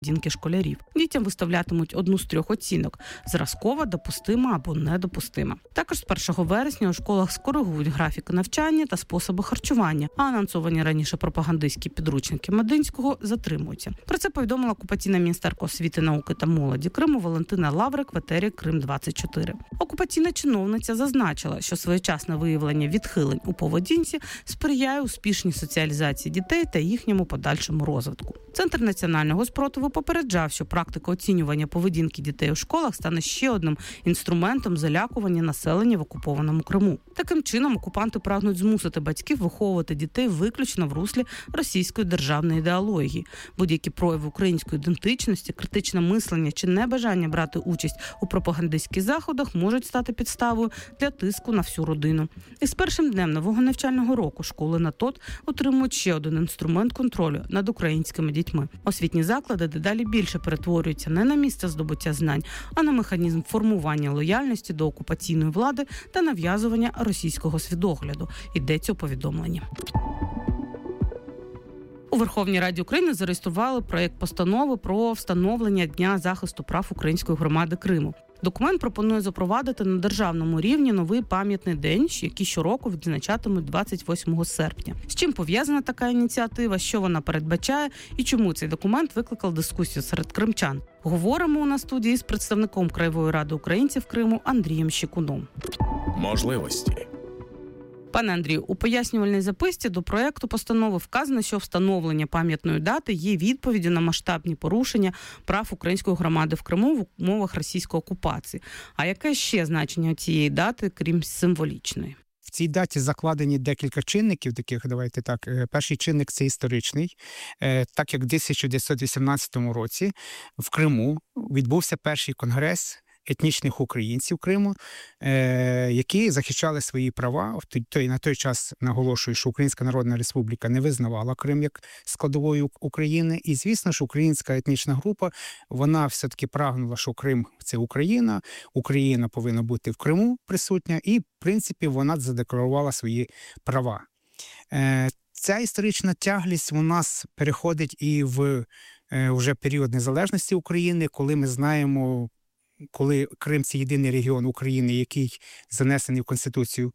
поведінки школярів. Дітям виставлятимуть одну з 3 оцінок – зразкова, допустима або недопустима. Також з 1 вересня у школах скоригують графіки навчання та способи харчування, а анонсовані раніше пропагандистські підручники Мединського затримуються. Про це повідомила окупаційна міністерка освіти, науки та молоді Криму Валентина Лаврик в етері Крим-24. Окупаційна чиновниця зазначила, що своєчасне виявлення відхилень у поведінці сприяє успішній соціалізації дітей та їхньому подальшому розвитку. Центр національного спротиву попереджав, що практика оцінювання поведінки дітей у школах стане ще одним інструментом залякування населення в окупованому Криму. Таким чином, окупанти прагнуть змусити батьків виховувати дітей виключно в руслі російської державної ідеології. Будь-які прояви української ідентичності, критичне мислення чи небажання брати участь у пропагандистських заходах можуть стати підставою для тиску на всю родину. І з першим днем нового навчального року школи на ТОТ отримують ще один інструмент контролю над українськими дітьми. Освітні заклади дедалі більше перетворюються не на місце здобуття знань, а на механізм формування лояльності до окупаційної влади та нав'язування російського світогляду. Йдеться у повідомленні. У Верховній Раді України зареєстрували проєкт постанови про встановлення Дня захисту прав української громади Криму. Документ пропонує запровадити на державному рівні новий пам'ятний день, який щороку відзначатимуть 28 серпня. З чим пов'язана така ініціатива, що вона передбачає і чому цей документ викликав дискусію серед кримчан? Говоримо на студії з представником Краєвої ради українців Криму Андрієм Щекуном. Можливості. Пане Андрію, у пояснювальній записці до проєкту постанови вказано, що встановлення пам'ятної дати є відповіддю на масштабні порушення прав української громади в Криму в умовах російської окупації. А яке ще значення цієї дати, крім символічної? В цій даті закладені декілька чинників, таких, давайте так. Перший чинник – це історичний. Так як в 1918 році в Криму відбувся перший конгрес етнічних українців Криму, які захищали свої права. На той час, наголошую, що Українська Народна Республіка не визнавала Крим як складовою України. І, звісно ж, українська етнічна група, вона все-таки прагнула, що Крим – це Україна, Україна повинна бути в Криму присутня, і, в принципі, вона задекларувала свої права. Ця історична тяглість у нас переходить і в вже період незалежності України, коли ми знаємо, коли Крим – це єдиний регіон України, який занесений в Конституцію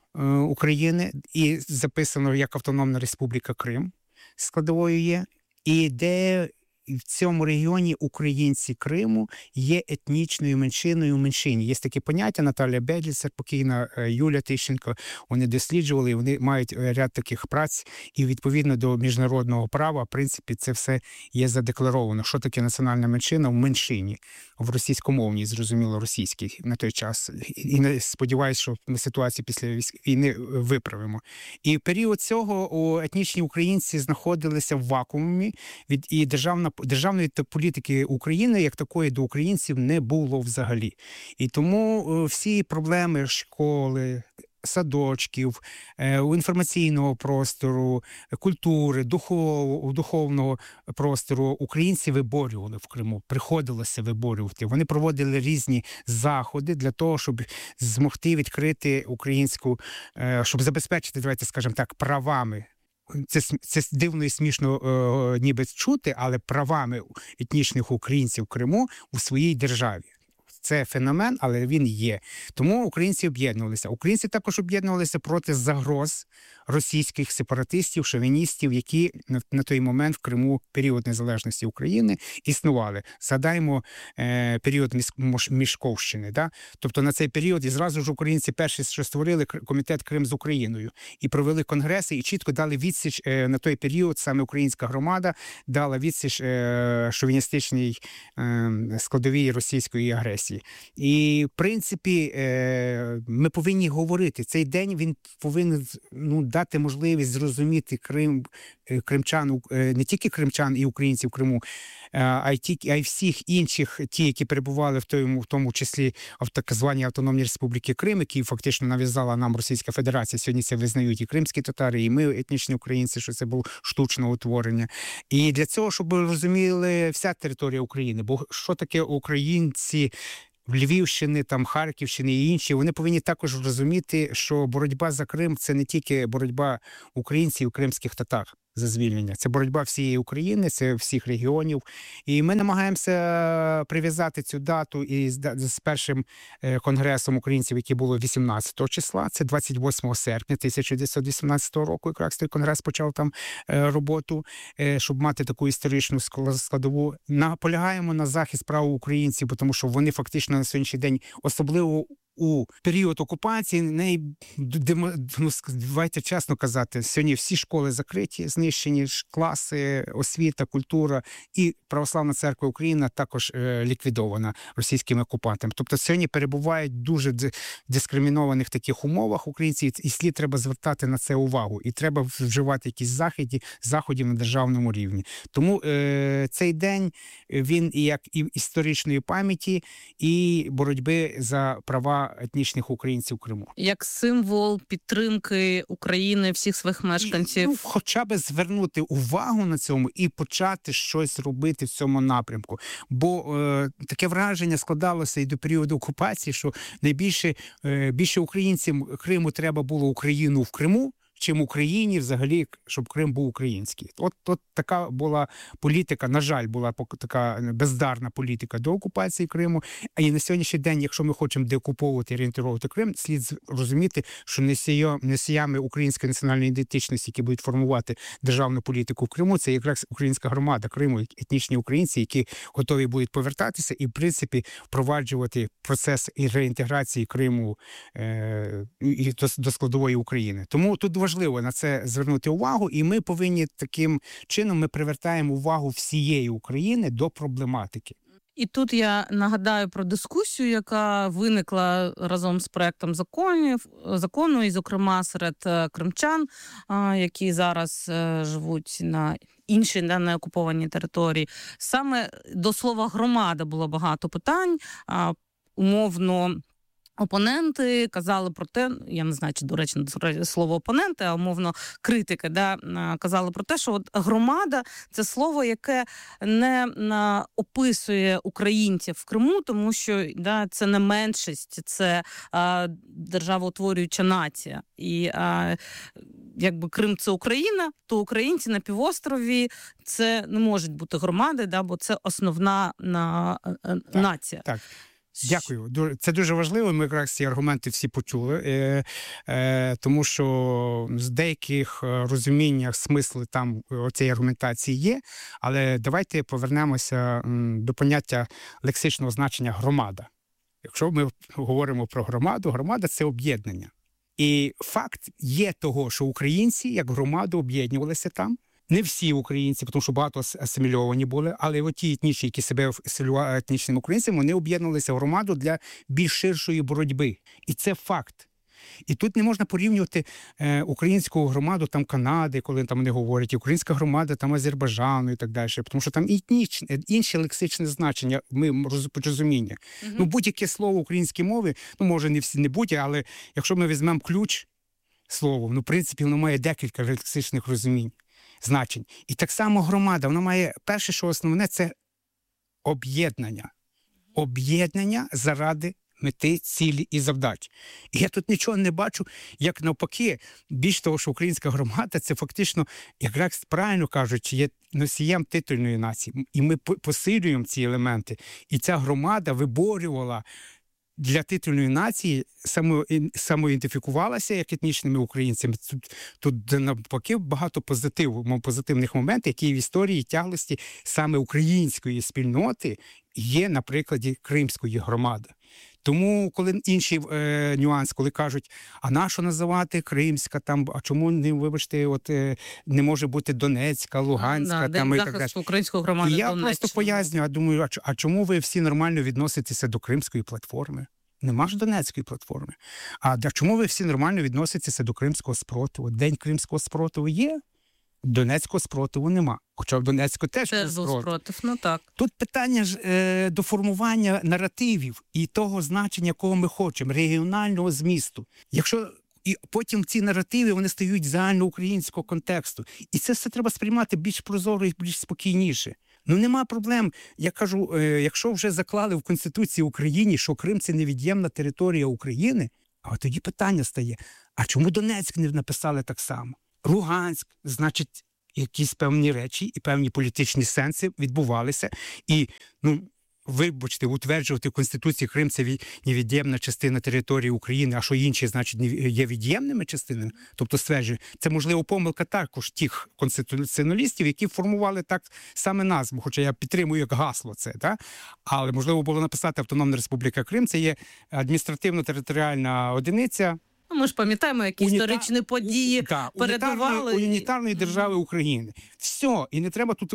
України і записано як Автономна Республіка Крим, складовою є, і де в цьому регіоні українці Криму є етнічною меншиною в меншині. Є таке поняття, Наталя Бедліцер, покійна, Юля Тищенко, вони досліджували, вони мають ряд таких праць, і відповідно до міжнародного права, в принципі, це все є задекларовано. Що таке національна меншина в меншині, в російськомовній, зрозуміло, російській на той час. І сподіваюся, що ми ситуацію після війни виправимо. І в період цього етнічні українці знаходилися в вакуумі, і державної політики України як такої до українців не було взагалі. І тому всі проблеми школи, садочків, інформаційного простору, культури, духовного простору українці виборювали в Криму, приходилося виборювати. Вони проводили різні заходи для того, щоб змогти відкрити українську, щоб забезпечити, давайте скажемо так, правами. Це дивно і смішно ніби чути, але правами етнічних українців в Криму у своїй державі. Це феномен, але він є. Тому українці об'єднувалися. Українці також об'єднувалися проти загроз російських сепаратистів, шовіністів, які на той момент в Криму, період незалежності України, існували. Згадаємо період Мішковщини. Да? Тобто на цей період і зразу ж українці перші, що створили комітет Крим з Україною. І провели конгреси, і чітко дали відсіч на той період, саме українська громада дала відсіч шовіністичній складовій російської агресії. І, в принципі, ми повинні говорити. Цей день він повинен дати можливість зрозуміти кримчан, не тільки кримчан і українців в Криму, а й всіх інших, ті, які перебували в тому числі в так званій Автономній Республіці Крим, які фактично нав'язала нам Російська Федерація. Сьогодні це визнають і кримські татари, і ми, етнічні українці, що це було штучне утворення. І для цього, щоб розуміли вся територія України, бо що таке українці Львівщини, Харківщини і інші, вони повинні також розуміти, що боротьба за Крим – це не тільки боротьба українців і кримських татар. за звільнення. Це боротьба всієї України, це всіх регіонів. І ми намагаємося прив'язати цю дату з першим конгресом українців, який було 18 числа, це 28 серпня 1918 року, якраз той конгрес почав там роботу, щоб мати таку історичну складову. Наполягаємо на захист прав українців, тому що вони фактично на сьогоднішній день, особливо у період окупації, давайте чесно казати, сьогодні всі школи закриті, знищені класи, освіта, культура, і Православна церква України також ліквідована російськими окупантами. Тобто сьогодні перебувають дуже дискримінованих таких умовах українці, і слід треба звертати на це увагу. І треба вживати якісь заходів на державному рівні. Тому цей день, він і як і історичної пам'яті, і боротьби за права етнічних українців в Криму. Як символ підтримки України, всіх своїх мешканців. Хоча б звернути увагу на цьому і почати щось робити в цьому напрямку. Бо таке враження складалося і до періоду окупації, що більше українцям Криму треба було Україну в Криму, чим Україні взагалі, щоб Крим був український. От така була політика, на жаль, була така бездарна політика до окупації Криму. А і на сьогоднішній день, якщо ми хочемо деокуповувати і орієнтувати Крим, слід розуміти, що носіями української національної ідентичності, які будуть формувати державну політику в Криму, це якраз українська громада Криму, етнічні українці, які готові будуть повертатися і, в принципі, впроваджувати процес і реінтеграції Криму до складової України. Тому тут важливо на це звернути увагу, і ми повинні таким чином, ми привертаємо увагу всієї України до проблематики. І тут я нагадаю про дискусію, яка виникла разом з проектом закону, і, зокрема, серед кримчан, які зараз живуть на іншій неокупованій території. Саме до слова «громада» було багато питань, умовно. Опоненти казали про те, я не знаю, чи доречно слово опоненти, а умовно критики, казали про те, що от громада – це слово, яке не описує українців в Криму, тому що це не меншість, це державоутворююча нація. І якби Крим – це Україна, то українці на півострові – це не можуть бути громади, бо це основна нація. Так. Дякую. Це дуже важливо. Ми якраз ці аргументи всі почули, тому що з деяких розуміннях смисли там цієї аргументації є, але давайте повернемося до поняття лексичного значення «громада». Якщо ми говоримо про громаду, громада – це об'єднання. І факт є того, що українці як громаду об'єднувалися там. Не всі українці, тому що багато асимільовані були, але ті етнічні, які себе асимілювали етнічними українцями, вони об'єднувалися в громаду для більш ширшої боротьби. І це факт. І тут не можна порівнювати українську громаду там Канади, коли там вони говорять, і українська громада там Азербайджану і так далі, тому що там інші лексичне значення, порозуміння. Угу. Будь-яке слово української мови, може не всі, не будь, але якщо ми візьмемо ключ слово, в принципі, воно має декілька лексичних розумінь. Значень. І так само громада, вона має, перше, що основне, це об'єднання. Об'єднання заради мети, цілі і завдач. І я тут нічого не бачу, як навпаки, більш того, що українська громада, це фактично, якраз правильно кажучи, є носієм титульної нації. І ми посилюємо ці елементи. І ця громада виборювала для титульної нації, самоідентифікувалася як етнічними українцями. Тут навпаки багато позитивних моментів, які в історії тяглості саме української спільноти є на прикладі Кримської громади. Тому, коли інший нюанс, коли кажуть, а на що називати Кримська, там, а чому не, вибачте, не може бути Донецька, Луганська, там і так далі. Української громади. Я просто пояснюю, думаю, а чому ви всі нормально відноситеся до Кримської платформи? Нема ж Донецької платформи. А чому ви всі нормально відноситеся до Кримського спротиву? День Кримського спротиву є, Донецького спротиву нема. Хоча в Донецьку теж спротив. Так. Тут питання ж до формування наративів і того значення, якого ми хочемо, регіонального змісту. Якщо і потім ці наративи, вони стають загальноукраїнського контексту. І це все треба сприймати більш прозоро і більш спокійніше. Нема проблем. Я кажу, якщо вже заклали в Конституції України, що Крим – це невід'ємна територія України, а тоді питання стає, а чому Донецьк не написали так само? Луганськ, значить, якісь певні речі і певні політичні сенси відбувалися. І, вибачте, утверджувати в Конституції Крим – це невід'ємна частина території України, а що інші, значить, є від'ємними частинами, тобто стверджує, це, можливо, помилка також тих конституціоналістів, які формували так саме назву, хоча я підтримую як гасло це, але, можливо, було написати Автономна Республіка Крим, це є адміністративно-територіальна одиниця. Ми ж пам'ятаємо, які історичні події передували. Унітарної держави України. Все, і не треба тут...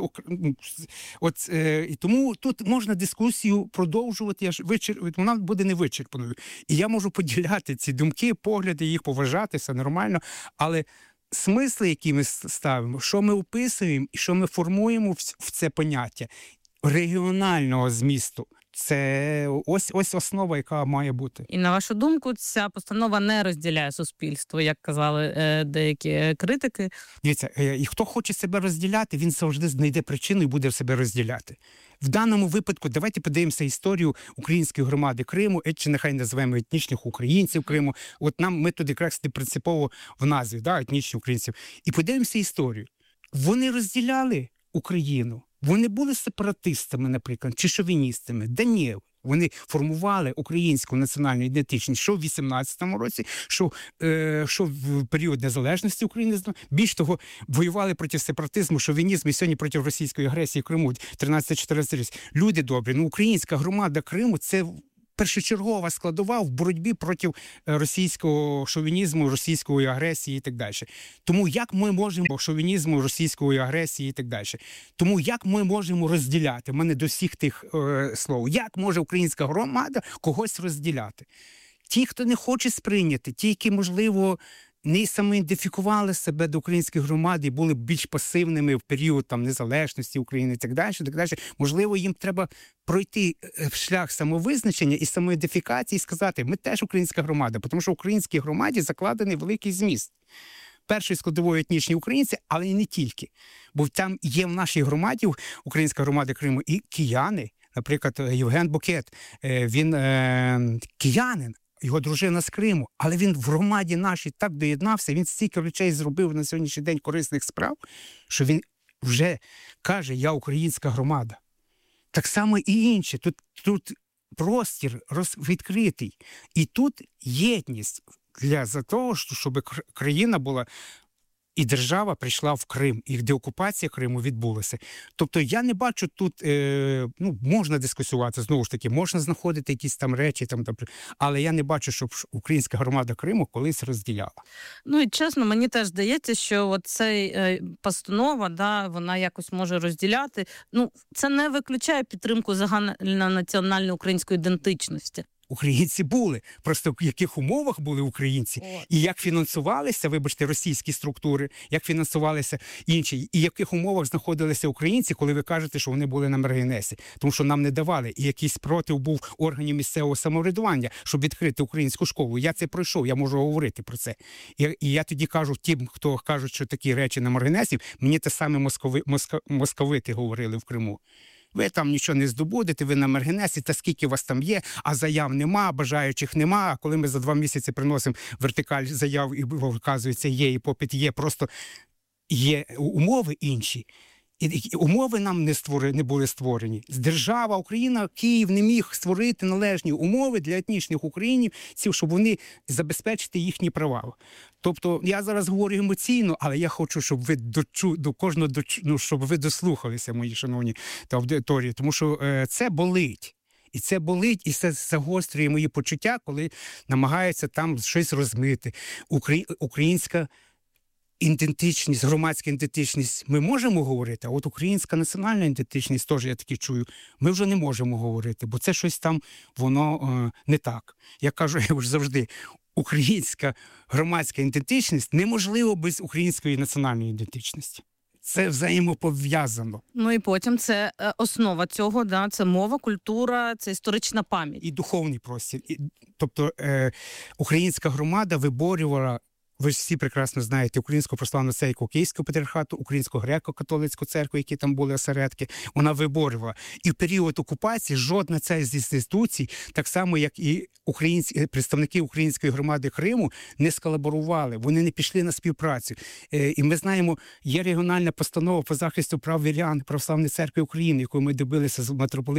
І тому тут можна дискусію продовжувати, вона буде невичерпною. І я можу поділяти ці думки, погляди, їх поважати, все нормально, але смисли, які ми ставимо, що ми описуємо і що ми формуємо в це поняття регіонального змісту, це ось основа, яка має бути. І на вашу думку, ця постанова не розділяє суспільство, як казали деякі критики? Дивіться, і хто хоче себе розділяти, він завжди знайде причину і буде себе розділяти. В даному випадку давайте подивимося історію української громади Криму, чи нехай називаємо етнічних українців Криму. Ми тут якраз принципово в назві, етнічні українців. І подивимося історію. Вони розділяли Україну. Вони були сепаратистами, наприклад, чи шовіністами. Да ні, вони формували українську національну ідентичність, що в 18-му році, що в період незалежності України. Більш того, воювали проти сепаратизму, шовінізму і сьогодні проти російської агресії в Криму 13-14 років. Люди добрі, українська громада Криму – це першочергова складова в боротьбі проти російського шовінізму, російської агресії і так далі. Тому як ми можемо шовінізму, російської агресії і так далі. Тому як ми можемо розділяти? У мене до всіх тих слов. Як може українська громада когось розділяти? Ті, хто не хоче сприйняти, ті, які, можливо, не самоідентифікували себе до української громади і були більш пасивними в період незалежності України і так далі, можливо, їм треба пройти шлях самовизначення і самоідентифікації і сказати, ми теж українська громада, тому що в українській громаді закладений великий зміст. Першою складовою етнічні українці, але і не тільки. Бо там є в нашій громаді, українська громада Криму, і кияни, наприклад, Євген Букет, він киянин, його дружина з Криму, але він в громаді нашій так доєднався, він стільки речей зробив на сьогоднішній день корисних справ, що він вже каже, я українська громада. Так само і інші. Тут простір відкритий. І тут єдність за того, щоб країна була і держава прийшла в Крим, і деокупація Криму відбулася. Тобто я не бачу тут, можна дискусувати, знову ж таки, можна знаходити якісь там речі, але я не бачу, щоб українська громада Криму колись розділяла. І чесно, мені теж здається, що цей постанова, вона якось може розділяти. Це не виключає підтримку загальнонаціональної української ідентичності. Українці були. Просто в яких умовах були українці, і як фінансувалися, вибачте, російські структури, як фінансувалися інші, і в яких умовах знаходилися українці, коли ви кажете, що вони були на маргінесі. Тому що нам не давали, і якийсь спротив був органів місцевого самоврядування, щоб відкрити українську школу. Я це пройшов, я можу говорити про це. І я тоді кажу тим, хто кажуть, що такі речі на маргінесі, мені те саме московити говорили в Криму. Ви там нічого не здобудете, ви на маргінесі, та скільки вас там є, а заяв нема, бажаючих нема, а коли ми за 2 місяці приносимо вертикаль заяв і, вказується, є, і попит є, просто є умови інші. І умови нам не були створені. Держава, Україна, Київ не міг створити належні умови для етнічних українців, щоб вони забезпечити їхні права. Тобто, я зараз говорю емоційно, але я хочу, щоб ви до кожного, щоб ви дослухалися, мої шановні аудиторії, тому що це болить. І це болить, і це загострює мої почуття, коли намагаються там щось розмити. Українська ідентичність, громадська ідентичність ми можемо говорити, а от українська національна ідентичність, теж я таки чую, ми вже не можемо говорити, бо це щось там, воно не так. Я кажу, я вже завжди, українська громадська ідентичність неможливо без української національної ідентичності. Це взаємопов'язано. І потім це основа цього, це мова, культура, це історична пам'ять. І духовний простір. Тобто українська громада виборювала Ви ж всі прекрасно знаєте Українську православну церкву Київського патріархату, Українську греко-католицьку церкву, які там були осередки, вона виборювала. І в період окупації жодна ця з інституцій, так само, як і представники української громади Криму, не сколаборували, вони не пішли на співпрацю. І ми знаємо, є регіональна постанова по захисту прав вірян Православної церкви України, яку ми добилися з митрополитом